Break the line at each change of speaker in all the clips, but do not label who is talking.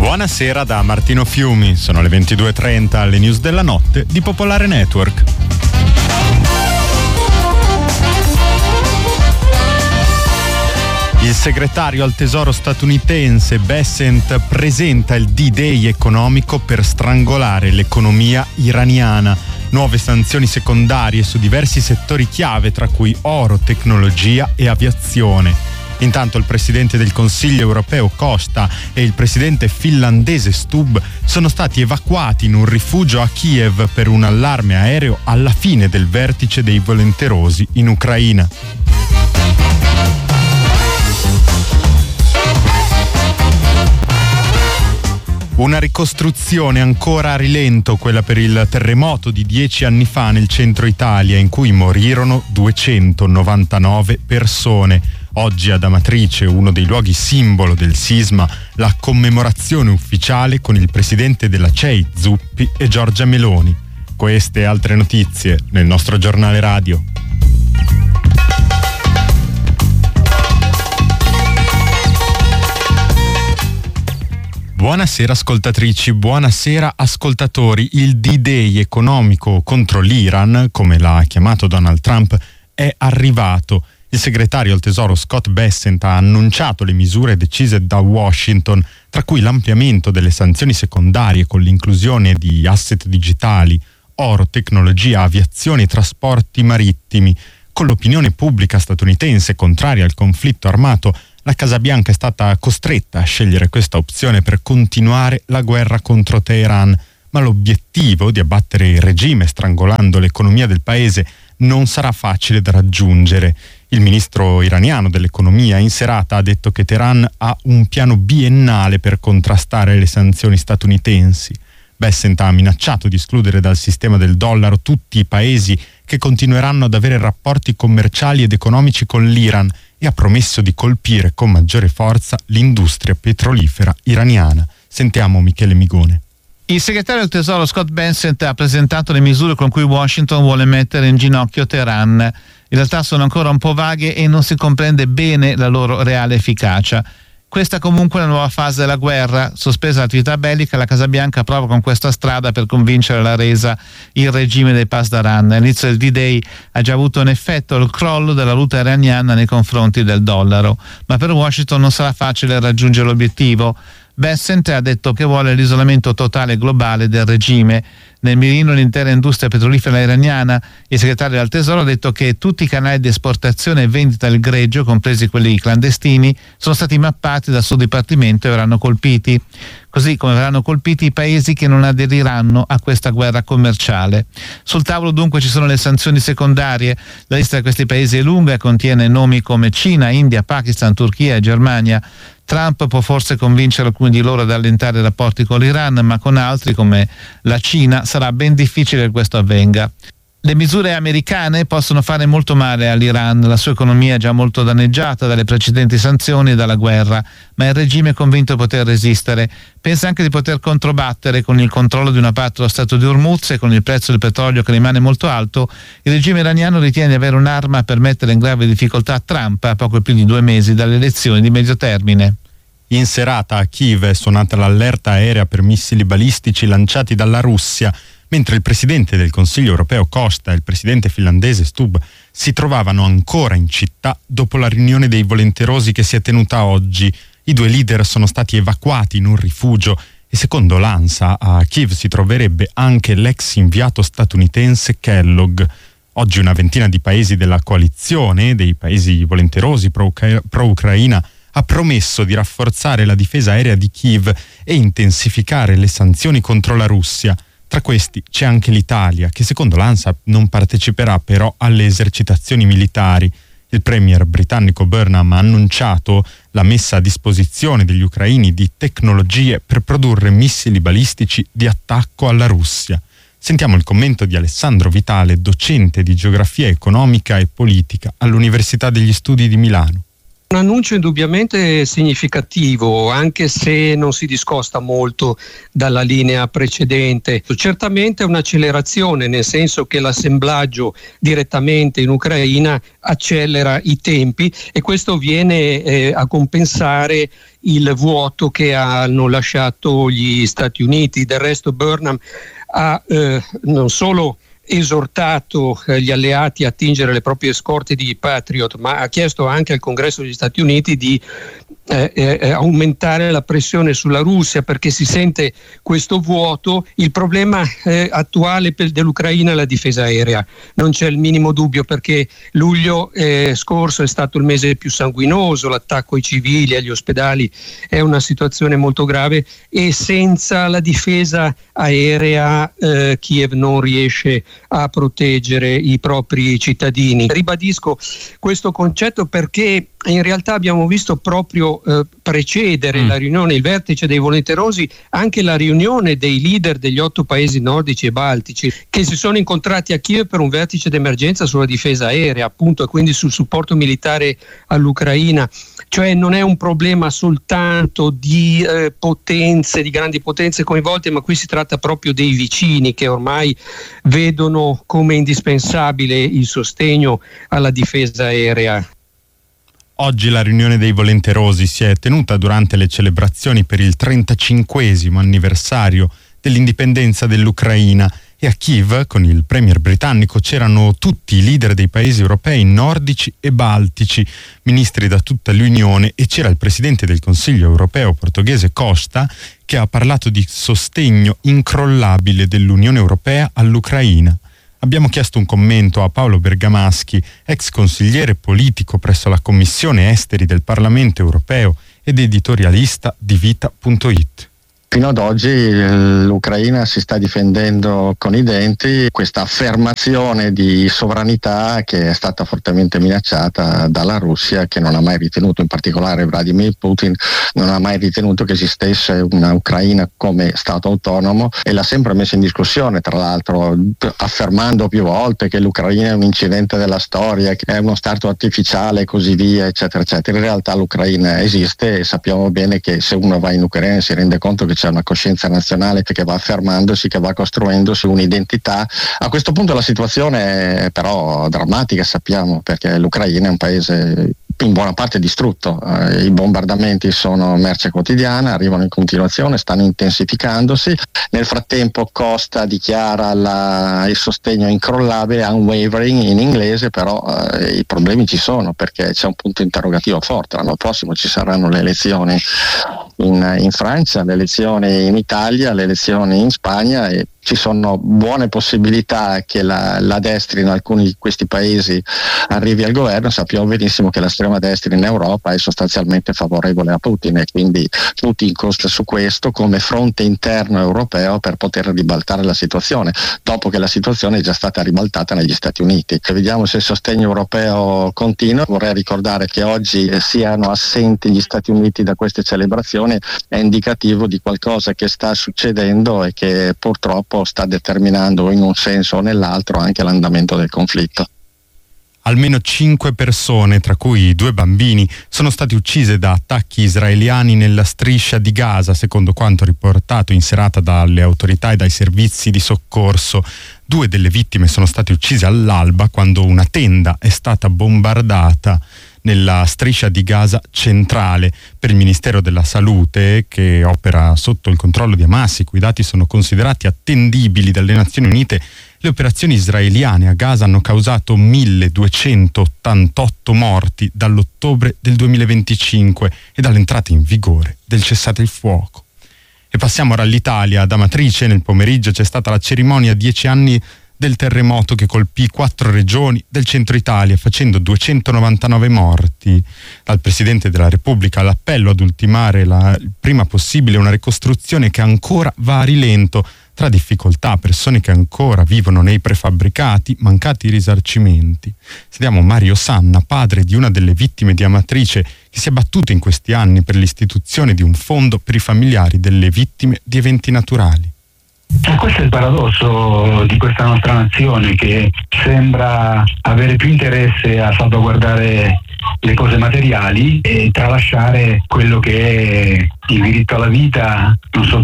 Buonasera da Martino Fiumi, sono le 22:30 alle news della notte di Popolare Network. Il segretario al tesoro statunitense Bessent presenta il D-Day economico per strangolare l'economia iraniana. Nuove sanzioni secondarie su diversi settori chiave, tra cui oro, tecnologia e aviazione. Intanto il presidente del Consiglio europeo Costa e il presidente finlandese Stubb sono stati evacuati in un rifugio a Kiev per un allarme aereo alla fine del vertice dei volenterosi in Ucraina. Una ricostruzione ancora a rilento, quella per il terremoto di 10 anni fa nel centro Italia, in cui morirono 299 persone. Oggi ad Amatrice, uno dei luoghi simbolo del sisma, la commemorazione ufficiale con il presidente della CEI Zuppi e Giorgia Meloni. Queste e altre notizie nel nostro giornale radio. Buonasera ascoltatrici, buonasera ascoltatori. Il D-Day economico contro l'Iran, come l'ha chiamato Donald Trump, è arrivato. Il segretario al tesoro Scott Bessent ha annunciato le misure decise da Washington, tra cui l'ampliamento delle sanzioni secondarie con l'inclusione di asset digitali, oro, tecnologia, aviazione e trasporti marittimi. Con l'opinione pubblica statunitense contraria al conflitto armato, la Casa Bianca è stata costretta a scegliere questa opzione per continuare la guerra contro Teheran, ma l'obiettivo di abbattere il regime strangolando l'economia del paese non sarà facile da raggiungere. Il ministro iraniano dell'economia in serata ha detto che Teheran ha un piano biennale per contrastare le sanzioni statunitensi. Bessent ha minacciato di escludere dal sistema del dollaro tutti i paesi che continueranno ad avere rapporti commerciali ed economici con l'Iran e ha promesso di colpire con maggiore forza l'industria petrolifera iraniana. Sentiamo Michele Migone.
Il segretario del tesoro Scott Bessent ha presentato le misure con cui Washington vuole mettere in ginocchio Teheran. In realtà sono ancora un po' vaghe e non si comprende bene la loro reale efficacia. Questa comunque è la nuova fase della guerra. Sospesa l'attività bellica, la Casa Bianca prova con questa strada per convincere la resa il regime dei Pasdaran. All'inizio del D-Day ha già avuto un effetto il crollo della valuta iraniana nei confronti del dollaro, ma per Washington non sarà facile raggiungere l'obiettivo. Bessent ha detto che vuole l'isolamento totale globale del regime. Nel mirino l'intera industria petrolifera iraniana. Il segretario del tesoro ha detto che tutti i canali di esportazione e vendita del greggio, compresi quelli clandestini, sono stati mappati dal suo dipartimento e verranno colpiti. Così come verranno colpiti i paesi che non aderiranno a questa guerra commerciale. Sul tavolo dunque ci sono le sanzioni secondarie. La lista di questi paesi è lunga e contiene nomi come Cina, India, Pakistan, Turchia e Germania. Trump può forse convincere alcuni di loro ad allentare i rapporti con l'Iran, ma con altri, come la Cina, sarà ben difficile che questo avvenga. Le misure americane possono fare molto male all'Iran, la sua economia è già molto danneggiata dalle precedenti sanzioni e dalla guerra, ma il regime è convinto di poter resistere. Pensa anche di poter controbattere con il controllo di una parte dello Stato di Hormuz e con il prezzo del petrolio che rimane molto alto. Il regime iraniano ritiene di avere un'arma per mettere in grave difficoltà Trump a poco più di 2 mesi dalle elezioni di medio termine.
In serata a Kiev è suonata l'allerta aerea per missili balistici lanciati dalla Russia, mentre il presidente del Consiglio europeo Costa e il presidente finlandese Stubb si trovavano ancora in città dopo la riunione dei volenterosi che si è tenuta oggi. I due leader sono stati evacuati in un rifugio e secondo l'ANSA a Kiev si troverebbe anche l'ex inviato statunitense Kellogg. Oggi una ventina di paesi della coalizione, dei paesi volenterosi pro-Ucraina, ha promesso di rafforzare la difesa aerea di Kiev e intensificare le sanzioni contro la Russia. Tra questi c'è anche l'Italia, che secondo l'ANSA non parteciperà però alle esercitazioni militari. Il premier britannico Burnham ha annunciato la messa a disposizione degli ucraini di tecnologie per produrre missili balistici di attacco alla Russia. Sentiamo il commento di Alessandro Vitale, docente di geografia economica e politica all'Università degli Studi di Milano.
Un annuncio indubbiamente significativo, anche se non si discosta molto dalla linea precedente. Certamente è un'accelerazione, nel senso che l'assemblaggio direttamente in Ucraina accelera i tempi e questo viene a compensare il vuoto che hanno lasciato gli Stati Uniti. Del resto Burnham ha non solo esortato gli alleati a attingere le proprie scorte di Patriot, ma ha chiesto anche al Congresso degli Stati Uniti di aumentare la pressione sulla Russia, perché si sente questo vuoto. Il problema attuale dell'Ucraina è la difesa aerea, non c'è il minimo dubbio, perché luglio scorso è stato il mese più sanguinoso, l'attacco ai civili, agli ospedali è una situazione molto grave, e senza la difesa aerea Kiev non riesce a proteggere i propri cittadini. Ribadisco questo concetto perché in realtà abbiamo visto proprio precedere la riunione, il vertice dei volenterosi, anche la riunione dei leader degli 8 paesi nordici e baltici, che si sono incontrati a Kiev per un vertice d'emergenza sulla difesa aerea, appunto, e quindi sul supporto militare all'Ucraina. Cioè non è un problema soltanto di potenze, di grandi potenze coinvolte, ma qui si tratta proprio dei vicini che ormai vedono come indispensabile il sostegno alla difesa aerea.
Oggi la riunione dei volenterosi si è tenuta durante le celebrazioni per il 35esimo anniversario dell'indipendenza dell'Ucraina, e a Kiev con il premier britannico c'erano tutti i leader dei paesi europei nordici e baltici, ministri da tutta l'Unione, e c'era il presidente del Consiglio europeo portoghese Costa, che ha parlato di sostegno incrollabile dell'Unione Europea all'Ucraina. Abbiamo chiesto un commento a Paolo Bergamaschi, ex consigliere politico presso la Commissione Esteri del Parlamento Europeo ed editorialista di Vita.it.
Fino ad oggi l'Ucraina si sta difendendo con i denti questa affermazione di sovranità che è stata fortemente minacciata dalla Russia, che non ha mai ritenuto, in particolare Vladimir Putin, non ha mai ritenuto che esistesse una Ucraina come Stato autonomo, e l'ha sempre messa in discussione, tra l'altro affermando più volte che l'Ucraina è un incidente della storia, che è uno Stato artificiale e così via, eccetera, eccetera. In realtà l'Ucraina esiste e sappiamo bene che se uno va in Ucraina si rende conto che c'è una coscienza nazionale che va affermandosi, che va costruendosi un'identità. A questo punto la situazione è però drammatica, sappiamo, perché l'Ucraina è un paese in buona parte distrutto. I bombardamenti sono merce quotidiana, arrivano in continuazione, stanno intensificandosi. Nel frattempo Costa dichiara il sostegno incrollabile, unwavering in inglese, però i problemi ci sono, perché c'è un punto interrogativo forte. L'anno prossimo ci saranno le elezioni in Francia, le elezioni in Italia, le elezioni in Spagna, e ci sono buone possibilità che la destra in alcuni di questi paesi arrivi al governo. Sappiamo benissimo che l'estrema destra in Europa è sostanzialmente favorevole a Putin, e quindi Putin costa su questo come fronte interno europeo per poter ribaltare la situazione, dopo che la situazione è già stata ribaltata negli Stati Uniti. Vediamo se il sostegno europeo continua. Vorrei ricordare che oggi siano assenti gli Stati Uniti da queste celebrazioni è indicativo di qualcosa che sta succedendo e che purtroppo sta determinando in un senso o nell'altro anche l'andamento del conflitto.
Almeno 5 persone, tra cui 2 bambini, sono state uccise da attacchi israeliani nella striscia di Gaza, secondo quanto riportato in serata dalle autorità e dai servizi di soccorso. 2 delle vittime sono state uccise all'alba, quando una tenda è stata bombardata nella striscia di Gaza centrale. Per il Ministero della Salute, che opera sotto il controllo di Hamas, i cui dati sono considerati attendibili dalle Nazioni Unite, le operazioni israeliane a Gaza hanno causato 1.288 morti dall'ottobre del 2025 e dall'entrata in vigore del cessate il fuoco. E passiamo ora all'Italia. Ad Amatrice nel pomeriggio c'è stata la cerimonia 10 anni del terremoto che colpì 4 regioni del centro Italia, facendo 299 morti. Dal Presidente della Repubblica l'appello ad ultimare il prima possibile una ricostruzione che ancora va a rilento, tra difficoltà, persone che ancora vivono nei prefabbricati, mancati risarcimenti. Sentiamo Mario Sanna, padre di una delle vittime di Amatrice, che si è battuto in questi anni per l'istituzione di un fondo per i familiari delle vittime di eventi naturali.
Questo è il paradosso di questa nostra nazione, che sembra avere più interesse a salvaguardare le cose materiali e tralasciare quello che è il diritto alla vita, non soltanto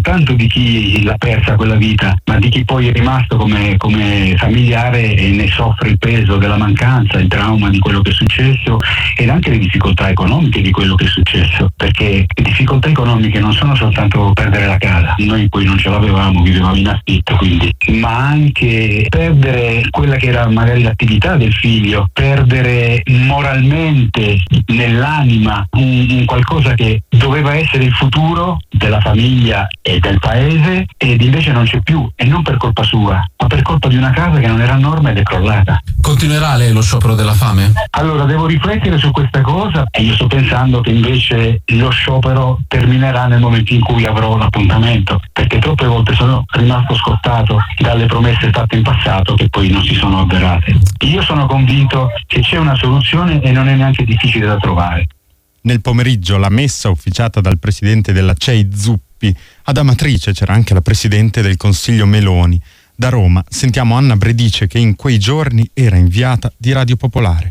soltanto di chi l'ha persa quella vita, ma di chi poi è rimasto come familiare e ne soffre il peso della mancanza, il trauma di quello che è successo ed anche le difficoltà economiche di quello che è successo, perché le difficoltà economiche non sono soltanto perdere la casa, noi poi non ce l'avevamo, vivevamo in affitto, quindi, ma anche perdere quella che era magari l'attività del figlio, perdere moralmente nell'anima un qualcosa che doveva essere il futuro della famiglia e del paese ed invece non c'è più, e non per colpa sua, ma per colpa di una casa che non era a norma ed è crollata.
Continuerà lei lo sciopero della fame?
Allora devo riflettere su questa cosa e io sto pensando che invece lo sciopero terminerà nel momento in cui avrò l'appuntamento, perché troppe volte sono rimasto scottato dalle promesse fatte in passato che poi non si sono avverate. Io sono convinto che c'è una soluzione e non è neanche difficile da trovare.
Nel pomeriggio la messa ufficiata dal presidente della CEI Zuppi. Ad Amatrice c'era anche la presidente del Consiglio Meloni. Da Roma sentiamo Anna Bredice che in quei giorni era inviata di Radio Popolare.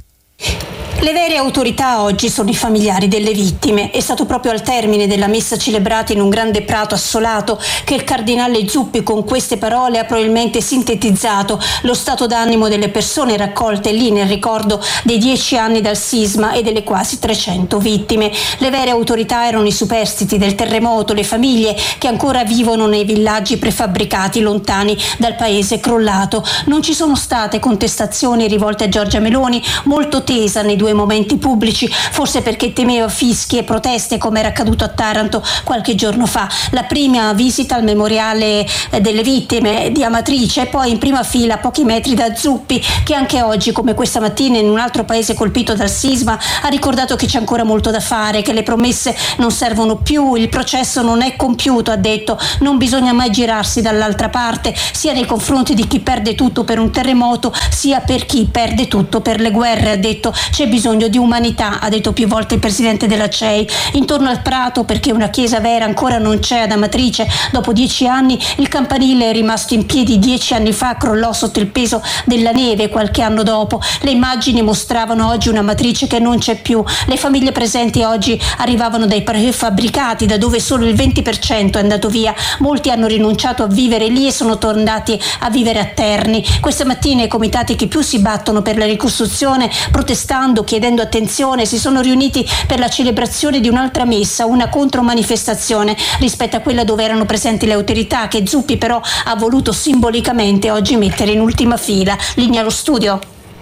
Le vere autorità oggi sono i familiari delle vittime. È stato proprio al termine della messa celebrata in un grande prato assolato che il cardinale Zuppi con queste parole ha probabilmente sintetizzato lo stato d'animo delle persone raccolte lì nel ricordo dei 10 anni dal sisma e delle quasi 300 vittime. Le vere autorità erano i superstiti del terremoto, le famiglie che ancora vivono nei villaggi prefabbricati lontani dal paese crollato. Non ci sono state contestazioni rivolte a Giorgia Meloni, molto tesa nei due momenti pubblici, forse perché temeva fischi e proteste come era accaduto a Taranto qualche giorno fa. La prima visita al memoriale delle vittime di Amatrice e poi in prima fila a pochi metri da Zuppi, che anche oggi come questa mattina in un altro paese colpito dal sisma ha ricordato che c'è ancora molto da fare, che le promesse non servono più, il processo non è compiuto, ha detto, non bisogna mai girarsi dall'altra parte sia nei confronti di chi perde tutto per un terremoto sia per chi perde tutto per le guerre, ha detto. C'è bisogno di umanità, ha detto più volte il presidente della CEI. Intorno al prato, perché una chiesa vera ancora non c'è ad Amatrice, dopo 10 anni il campanile è rimasto in piedi 10 anni fa, crollò sotto il peso della neve qualche anno dopo. Le immagini mostravano oggi una Amatrice che non c'è più. Le famiglie presenti oggi arrivavano dai prefabbricati, da dove solo il 20% è andato via. Molti hanno rinunciato a vivere lì e sono tornati a vivere a Terni. Questa mattina i comitati che più si battono per la ricostruzione, protestando, chiedendo attenzione, si sono riuniti per la celebrazione di un'altra messa, una contromanifestazione rispetto a quella dove erano presenti le autorità, che Zuppi però ha voluto simbolicamente oggi mettere in ultima fila. Linea allo studio.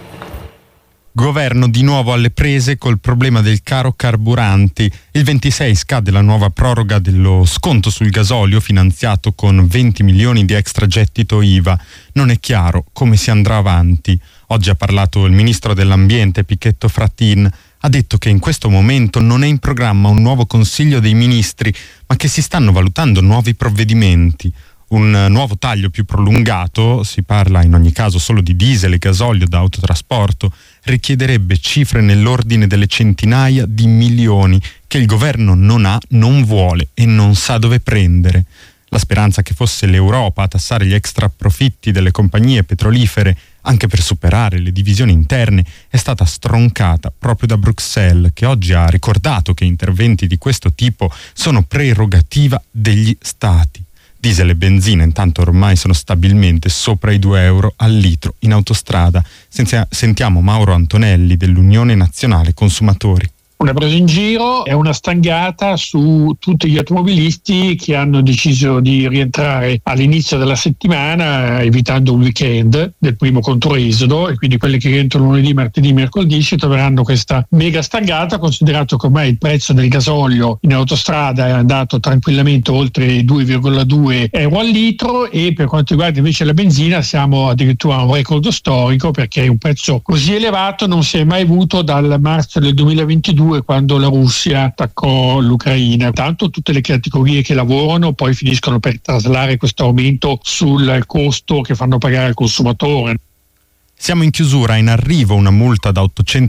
Governo di nuovo alle prese col problema del caro carburanti. Il 26 scade la nuova proroga dello sconto sul gasolio finanziato con 20 milioni di extragettito IVA. Non è chiaro come si andrà avanti. Oggi ha parlato il ministro dell'Ambiente Pichetto Fratin. Ha detto che in questo momento non è in programma un nuovo Consiglio dei Ministri, ma che si stanno valutando nuovi provvedimenti. Un nuovo taglio più prolungato, si parla in ogni caso solo di diesel e gasolio da autotrasporto, richiederebbe cifre nell'ordine delle centinaia di milioni che il governo non ha, non vuole e non sa dove prendere. La speranza che fosse l'Europa a tassare gli extra profitti delle compagnie petrolifere anche per superare le divisioni interne è stata stroncata proprio da Bruxelles, che oggi ha ricordato che interventi di questo tipo sono prerogativa degli Stati. Diesel e benzina intanto ormai sono stabilmente sopra i 2 euro al litro in autostrada. Sentiamo Mauro Antonelli dell'Unione Nazionale Consumatori.
Una presa in giro è una stangata su tutti gli automobilisti che hanno deciso di rientrare all'inizio della settimana evitando il weekend del primo controesodo, e quindi quelli che rientrano lunedì, martedì, mercoledì si troveranno questa mega stangata, considerato che ormai il prezzo del gasolio in autostrada è andato tranquillamente oltre i 2,2 euro al litro, e per quanto riguarda invece la benzina siamo addirittura a un record storico, perché un prezzo così elevato non si è mai avuto dal marzo del 2022, quando la Russia attaccò l'Ucraina. Tanto tutte le categorie che lavorano poi finiscono per traslare questo aumento sul costo che fanno pagare al consumatore.
Siamo in chiusura, in arrivo una multa da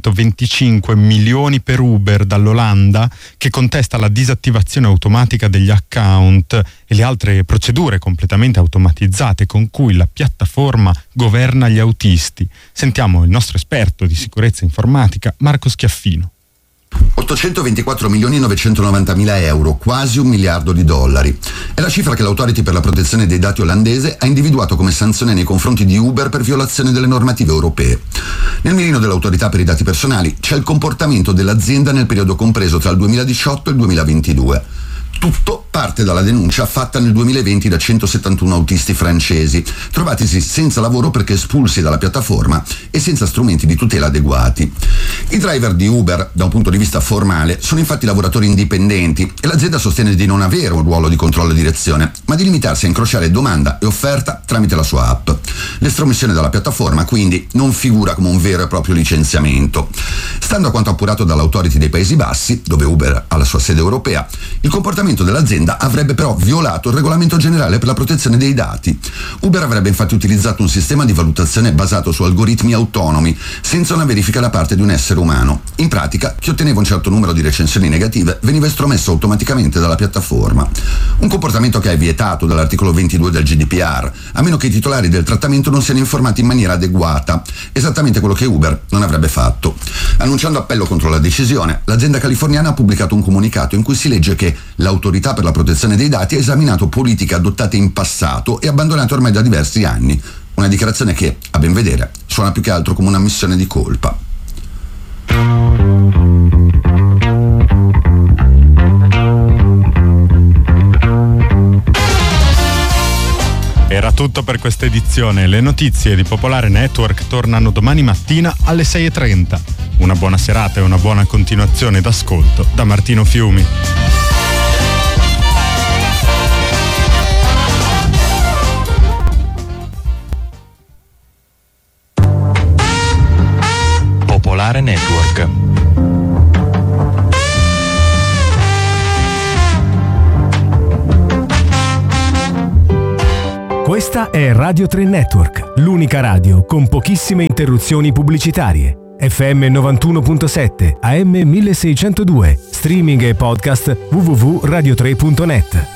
825 milioni per Uber dall'Olanda, che contesta la disattivazione automatica degli account e le altre procedure completamente automatizzate con cui la piattaforma governa gli autisti. Sentiamo il nostro esperto di sicurezza informatica Marco Schiaffino.
$824.990.000 euro, quasi $1 miliardo. È la cifra che l'Authority per la protezione dei dati olandese ha individuato come sanzione nei confronti di Uber per violazione delle normative europee. Nel mirino dell'autorità per i dati personali c'è il comportamento dell'azienda nel periodo compreso tra il 2018 e il 2022. Tutto parte dalla denuncia fatta nel 2020 da 171 autisti francesi, trovatisi senza lavoro perché espulsi dalla piattaforma e senza strumenti di tutela adeguati. I driver di Uber, da un punto di vista formale, sono infatti lavoratori indipendenti e l'azienda sostiene di non avere un ruolo di controllo e direzione, ma di limitarsi a incrociare domanda e offerta tramite la sua app. L'estromissione dalla piattaforma, quindi, non figura come un vero e proprio licenziamento. Stando a quanto appurato dall'Authority dei Paesi Bassi, dove Uber ha la sua sede europea, il comportamento dell'azienda avrebbe però violato il regolamento generale per la protezione dei dati. Uber avrebbe infatti utilizzato un sistema di valutazione basato su algoritmi autonomi, senza una verifica da parte di un essere umano. In pratica, chi otteneva un certo numero di recensioni negative veniva estromesso automaticamente dalla piattaforma. Un comportamento che è vietato dall'articolo 22 del GDPR, a meno che i titolari del trattamento non siano informati in maniera adeguata, esattamente quello che Uber non avrebbe fatto. Annunciando appello contro la decisione, l'azienda californiana ha pubblicato un comunicato in cui si legge che l'Autorità per la protezione dei dati ha esaminato politiche adottate in passato e abbandonate ormai da diversi anni. Una dichiarazione che, a ben vedere, suona più che altro come un'ammissione di colpa.
Era tutto per questa edizione. Le notizie di Popolare Network tornano domani mattina alle 6:30. Una buona serata e una buona continuazione d'ascolto da Martino Fiumi.
Popolare Network.
Questa è Radio 3 Network, l'unica radio con pochissime interruzioni pubblicitarie. FM 91.7, AM 1602, streaming e podcast www.radio3.net.